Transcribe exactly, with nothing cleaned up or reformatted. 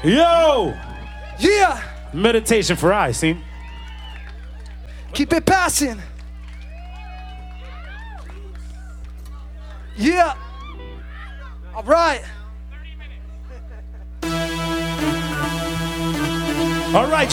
Yo! Yeah! Meditation for eyes, see? Keep it passing. Yeah! All right. All right.